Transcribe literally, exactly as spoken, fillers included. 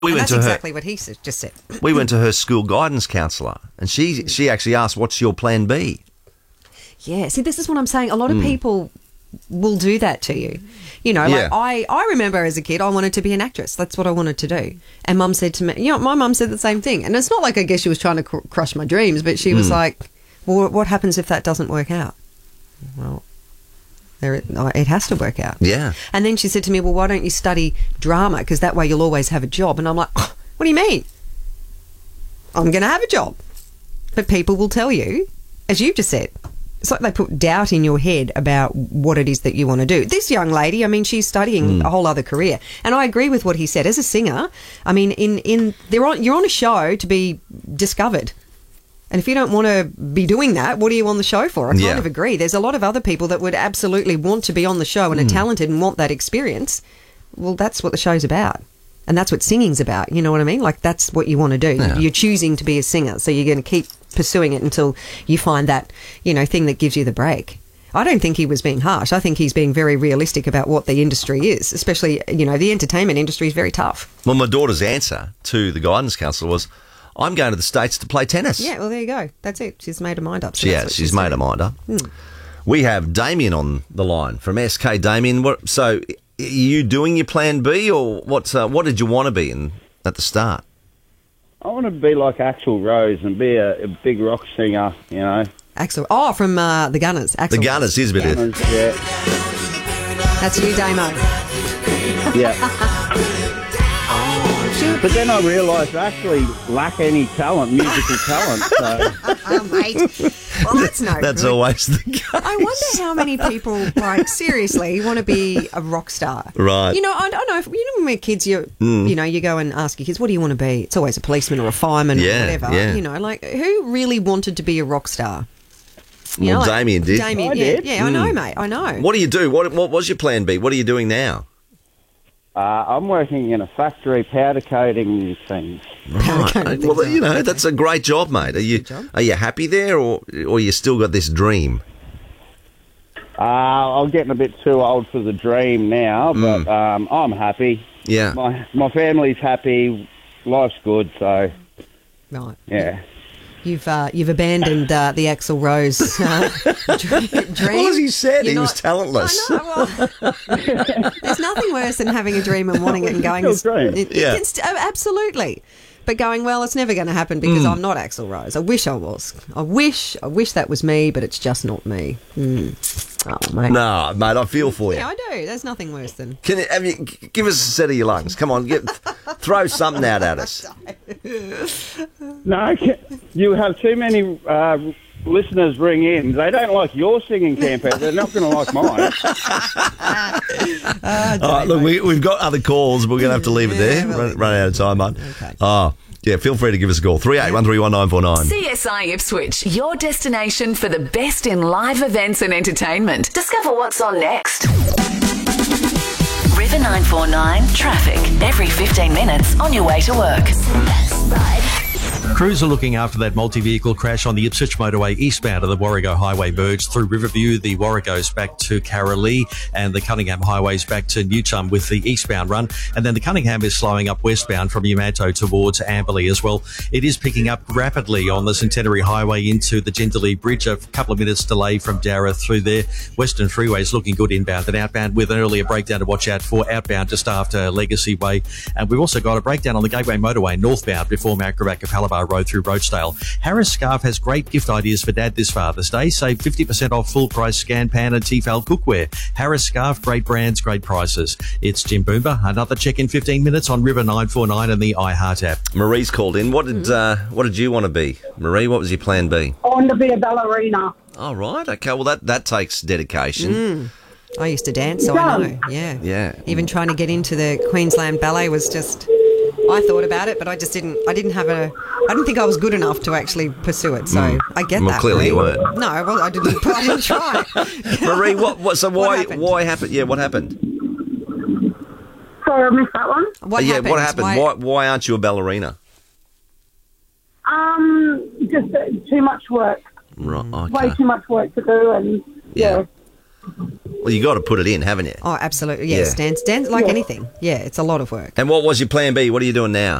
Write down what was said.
We and went that's to exactly her, what he s- just said. we went to her school guidance counsellor, and she she actually asked, "What's your plan B?" Yeah, see, this is what I'm saying. A lot of mm. people will do that to you. You know, Yeah. like I, I remember as a kid, I wanted to be an actress. That's what I wanted to do. And Mum said to me, you know, my mum said the same thing. And it's not like I guess she was trying to cr- crush my dreams, but she was Mm. like, well, what happens if that doesn't work out? Well, there it, it has to work out. Yeah. And then she said to me, well, why don't you study drama? Because that way you'll always have a job. And I'm like, oh, what do you mean? I'm going to have a job. But people will tell you, as you've just said, it's like they put doubt in your head about what it is that you want to do. This young lady, I mean, she's studying Mm. a whole other career. And I agree with what he said. As a singer, I mean, in, in they're on, you're on a show to be discovered. And if you don't want to be doing that, what are you on the show for? I kind Yeah. of agree. There's a lot of other people that would absolutely want to be on the show and Mm. are talented and want that experience. Well, that's what the show's about. And that's what singing's about. You know what I mean? Like, that's what you want to do. Yeah. You're choosing to be a singer. So you're going to keep pursuing it until you find that, you know, thing that gives you the break. I don't think he was being harsh. I think he's being very realistic about what the industry is, especially, you know, the entertainment industry is very tough. Well, my daughter's answer to the guidance counsellor was, I'm going to the States to play tennis. Yeah, well, there you go. That's it. She's made her mind up. So She that's has. what She's made doing. her mind up. Hmm. We have Damien on the line from S K. Damien, what, so are you doing your plan B, or what's, uh, what did you want to be in at the start? I want to be like Axl Rose and be a, a big rock singer, you know. Axel. Oh, from uh, the Gunners. Axel. The Gunners is a bit of... Yeah, That's you, Damo. yeah. But then I realised I actually lack any talent, musical talent. So Oh, mate. Well, that's no That's good. always the case. I wonder how many people, like, seriously, want to be a rock star. Right. You know, I don't know. If, you know, when we're kids, you Mm. you know, you go and ask your kids, what do you want to be? It's always a policeman or a fireman Yeah, or whatever. yeah. You know, like, who really wanted to be a rock star? You Well, know, like- Damien did. Damien, I yeah, did. yeah, I know, mate. I know. What do you do? What, what was your plan B? What are you doing now? uh, I'm working in a factory powder coating things. Right. coating Well, things you up. know, that's a great job, mate. Are you job. are you happy there, or or you still got this dream? Uh, I'm getting a bit too old for the dream now, but Mm. um, I'm happy. Yeah. My my family's happy. Life's good, so Right. yeah. You've uh, you've abandoned uh, the Axl Rose uh, dr- dream. Well, as he said, You're he was not- talentless. I know, well, there's nothing worse than having a dream and wanting it and going. Still dream. It- Yeah. it's- uh, absolutely. But going, well, it's never going to happen because Mm. I'm not Axl Rose. I wish I was. I wish, I wish that was me, but it's just not me. Mm. Oh, mate. No, mate, I feel for you. Yeah, I do. There's nothing worse than. Can you, have you g- give us a set of your lungs? Come on, get, throw something out at us. No, you have too many uh, listeners ring in. They don't like your singing campaign. They're not going to like mine. Uh, All right, look, we, we've got other calls. We're going to have to leave it there. Yeah, well, run, run out of time, mate. Okay. Oh, yeah, feel free to give us a call. three eight one three one nine four nine. C S I Ipswich, your destination for the best in live events and entertainment. Discover what's on next. River nine four nine traffic every fifteen minutes on your way to work. Crews are looking after that multi-vehicle crash on the Ipswich motorway eastbound of the Warrego Highway merge through Riverview. The Warrego's back to Carralee and the Cunningham Highway's back to Newchum with the eastbound run. And then the Cunningham is slowing up westbound from Umanto towards Amberley as well. It is picking up rapidly on the Centenary Highway into the Jindalee Bridge. A couple of minutes delay from Darra through there. Western Freeway is looking good inbound and outbound with an earlier breakdown to watch out for outbound just after Legacy Way. And we've also got a breakdown on the Gateway Motorway northbound before Macrovac Palabar Road through Roachdale. Harris Scarf has great gift ideas for Dad this Father's Day. Save fifty percent off full price Scan Pan and Tefal cookware. Harris Scarf, great brands, great prices. It's Jim Boomba. Another check in fifteen minutes on River nine four nine and the iHeart app. Marie's called in. What did uh, what did you want to be, Marie? What was your plan B? I want to be a ballerina. All right, okay. Well, that that takes dedication. I used to dance, so I know. Yeah. Yeah. Even trying to get into the Queensland Ballet was just. I thought about it, but I just didn't. I didn't have a. I didn't think I was good enough to actually pursue it. So I get Well, that. clearly you Marie. weren't. No, well, I didn't. I didn't try. Marie, what? what so why? happened? Why happened? Yeah, what happened? Sorry, I missed that one. What Uh, yeah, happened? what happened? Why- Why? Why aren't you a ballerina? Um, just uh, too much work. Right. Way Okay. too much work to do, and yeah. Well, you got to put it in, haven't you? Oh, absolutely. Yeah, Yeah. dance, dance like Yeah. anything. Yeah, it's a lot of work. And what was your plan B? What are you doing now?